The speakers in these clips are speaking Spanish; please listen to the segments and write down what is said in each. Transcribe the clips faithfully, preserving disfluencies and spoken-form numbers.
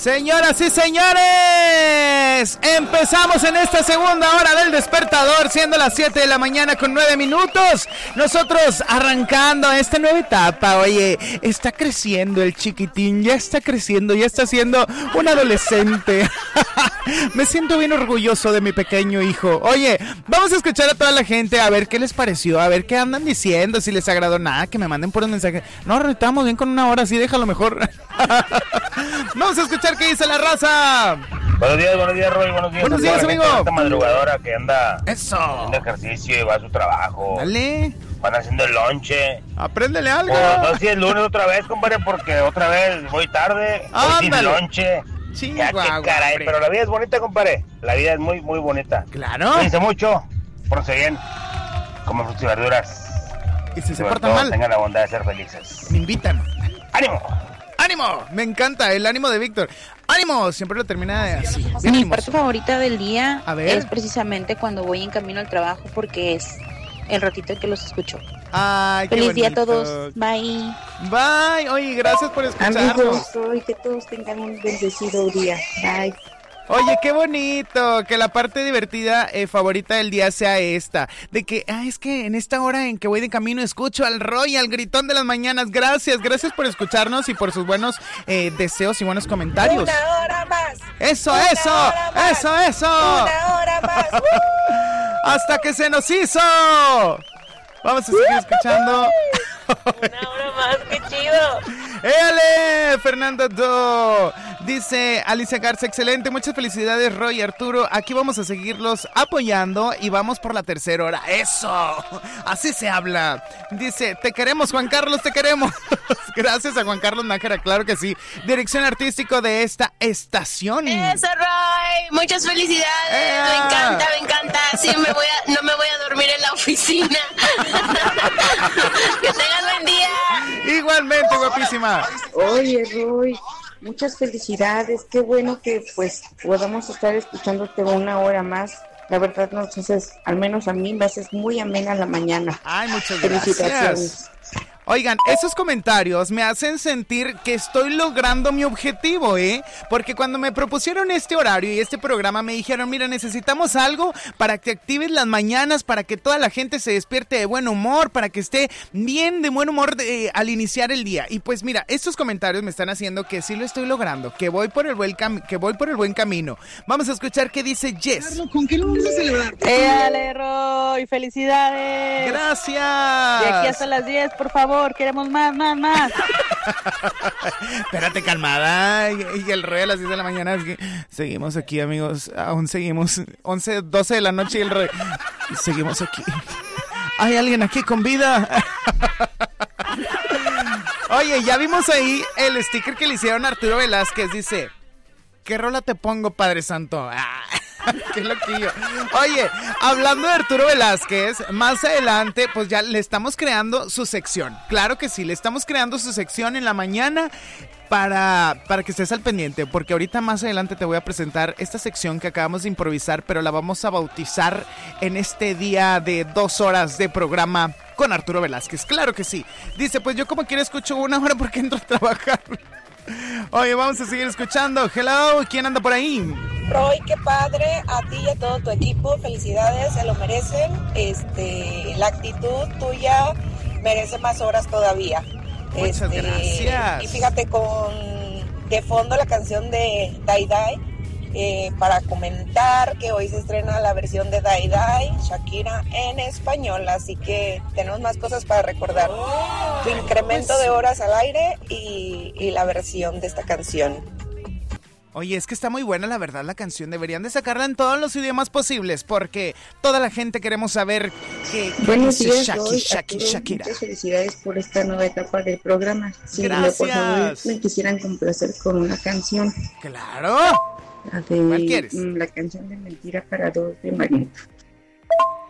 Señoras y señores, empezamos en esta segunda hora del despertador, siendo las siete de la mañana con nueve minutos. Nosotros arrancando esta nueva etapa. Oye, está creciendo el chiquitín, ya está creciendo, ya está siendo un adolescente. Me siento bien orgulloso de mi pequeño hijo. Oye, vamos a escuchar a toda la gente a ver qué les pareció, a ver qué andan diciendo, si les agradó nada, que me manden por un mensaje. No, estamos bien con una hora, así déjalo mejor. Vamos a escuchar qué dice la raza. Buenos días, buenos días, Roy, buenos días. Buenos días, amigo. Esta madrugadora que anda Eso. haciendo ejercicio y va a su trabajo. Dale. Van haciendo el lonche. Apréndele algo. Pues, no sé si es lunes otra vez, compadre, porque otra vez voy tarde. Voy sin lonche. Sí, ya, guau, qué caray, hombre. pero la vida es bonita, compadre. La vida es muy, muy bonita. Claro. Cuídense mucho, pórtense bien, comen frutas y verduras. Y si se Sobre portan todo, mal, tengan la bondad de ser felices. me invitan. ¡Ánimo! ¡Ánimo! Me encanta el ánimo de Víctor. ¡Ánimo! Siempre lo termina de así. bien Mi animoso. parte favorita del día A ver. es precisamente cuando voy en camino al trabajo porque es el ratito en que los escucho. Ay, qué Feliz día a bonito. todos. Bye. Bye. Oye, gracias por escucharnos. Amigos, hoy que todos tengan un bendecido día. Bye. Oye, qué bonito, que la parte divertida eh, favorita del día sea esta, de que, ah, es que en esta hora en que voy de camino escucho al Roy, al gritón de las mañanas. Gracias, gracias por escucharnos y por sus buenos eh, deseos y buenos comentarios. Una hora más. Eso, Una eso, hora más. eso, eso. Una hora más. Hasta que se nos hizo. Vamos a seguir escuchando. Una hora más, qué chido. ¡Éale! Fernando Do. Dice Alicia Garza, excelente, muchas felicidades Roy y Arturo, aquí vamos a seguirlos apoyando y vamos por la tercera hora. ¡Eso! Así se habla. Dice, te queremos Juan Carlos, te queremos. Gracias a Juan Carlos Nájera, claro que sí. Dirección artístico de esta estación. Eso, Roy, muchas felicidades. ¡Ea! Me encanta, me encanta. Sí, me voy a, no me voy a dormir en la oficina. Que tengas buen día. Igualmente, guapísima. Oye, Roy, muchas felicidades. Qué bueno que pues podamos estar escuchándote una hora más. La verdad nos haces, al menos a mí, me haces muy amena la mañana. Ay, muchas Felicitaciones. gracias. Oigan, esos comentarios me hacen sentir que estoy logrando mi objetivo, ¿eh? Porque cuando me propusieron este horario y este programa me dijeron, mira, necesitamos algo para que actives las mañanas, para que toda la gente se despierte de buen humor, para que esté bien de buen humor de, eh, al iniciar el día. Y pues mira, estos comentarios me están haciendo que sí lo estoy logrando, que voy por el buen, cam- que voy por el buen camino. Vamos a escuchar qué dice Jess. ¿Con qué lo vamos a celebrar? ¡Éale, Roy! ¡Felicidades! Gracias. De aquí hasta las diez, por favor, queremos más, más, más. Espérate, calmada. Y, y el Roy a las diez de la mañana. Es que seguimos aquí, amigos. Aún seguimos. once, doce de la noche y el Roy. Seguimos aquí. ¿Hay alguien aquí con vida? Oye, ya vimos ahí el sticker que le hicieron a Arturo Velázquez. Dice, ¿qué rola te pongo, Padre Santo? Ah. Qué loquillo. Oye, hablando de Arturo Velázquez, más adelante pues ya le estamos creando su sección. Claro que sí, le estamos creando su sección en la mañana para, para que estés al pendiente, porque ahorita más adelante te voy a presentar esta sección que acabamos de improvisar, pero la vamos a bautizar en este día de dos horas de programa con Arturo Velázquez. Claro que sí. Dice, pues yo como quiera escucho una hora porque entro a trabajar. Oye, vamos a seguir escuchando. Hello, ¿quién anda por ahí? Roy, qué padre, a ti y a todo tu equipo, felicidades, se lo merecen. Este, la actitud tuya merece más horas todavía. Muchas Este, gracias. Y fíjate, con de fondo la canción de Dai Dai, eh, para comentar que hoy se estrena la versión de Dai Dai, Shakira en español, así que tenemos más cosas para recordar. Tu incremento de horas al aire y, y la versión de esta canción. Oye, es que está muy buena la verdad la canción. Deberían de sacarla en todos los idiomas posibles, porque toda la gente queremos saber que Buenos dice días, Shaki, Roy, Shaki, Arturo, Shakira. muchas felicidades por esta nueva etapa del programa. Si Gracias. por favor me quisieran complacer con una canción. Claro. La de ¿Cuál quieres? mm, la canción de Mentira para dos de Magneto.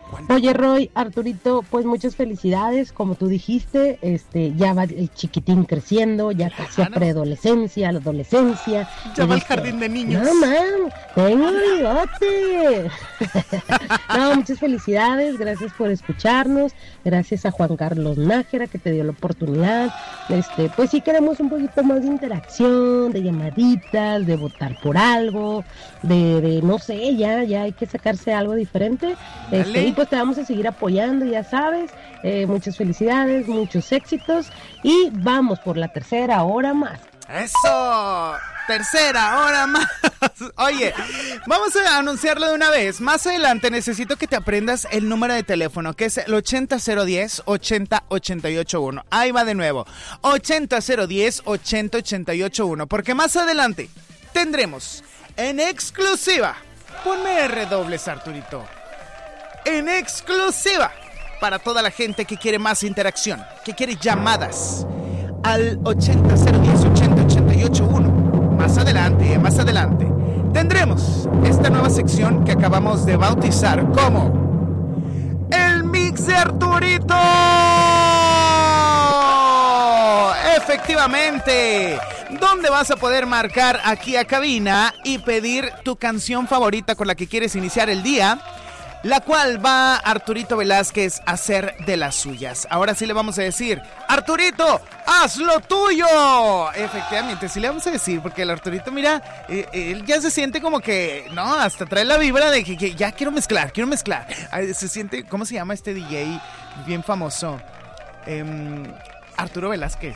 Oye, Roy, Arturito, pues muchas felicidades, como tú dijiste, este, ya va el chiquitín creciendo, ya casi a preadolescencia, a la adolescencia. Ya va al jardín de niños. No, man, tengo bigote. No, muchas felicidades, gracias por escucharnos, gracias a Juan Carlos Nájera que te dio la oportunidad. Este, pues sí queremos un poquito más de interacción, de llamaditas, de votar por algo, de, de no sé, ya, ya hay que sacarse algo diferente. Este, y pues te vamos a seguir apoyando, ya sabes. Eh, muchas felicidades, muchos éxitos y vamos por la tercera hora más. ¡Eso! Tercera hora más. Oye, vamos a anunciarlo de una vez. Más adelante necesito que te aprendas el número de teléfono, que es el ochenta cero diez ochenta ochenta y ocho uno. Ahí va de nuevo. ochenta cero diez ochenta ochenta y ocho uno. Porque más adelante tendremos en exclusiva. Ponme redobles, Arturito. En exclusiva para toda la gente que quiere más interacción, que quiere llamadas al ochenta cero diez ochenta ochenta y ocho uno. Más adelante, más adelante tendremos esta nueva sección que acabamos de bautizar como el Mix de Arturito. Efectivamente, donde vas a poder marcar aquí a cabina y pedir tu canción favorita con la que quieres iniciar el día, la cual va Arturito Velázquez a hacer de las suyas. Ahora sí le vamos a decir, Arturito, haz lo tuyo. Efectivamente, sí le vamos a decir, porque el Arturito, mira, eh, él ya se siente como que, no, hasta trae la vibra de que, que ya quiero mezclar, quiero mezclar. Ay, se siente, ¿cómo se llama este D J bien famoso? Eh, Arturo Velázquez.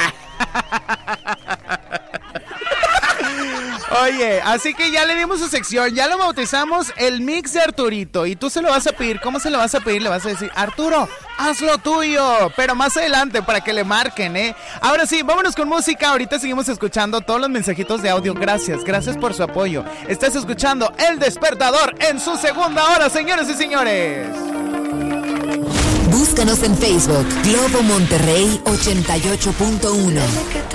Oye, así que ya le dimos su sección, ya lo bautizamos el Mix de Arturito. Y tú se lo vas a pedir, ¿cómo se lo vas a pedir? Le vas a decir, Arturo, haz lo tuyo. Pero más adelante para que le marquen, ¿eh? Ahora sí, vámonos con música. Ahorita seguimos escuchando todos los mensajitos de audio. Gracias, gracias por su apoyo. Estás escuchando El Despertador en su segunda hora, señores y señores. Búscanos en Facebook, Globo Monterrey ochenta y ocho punto uno.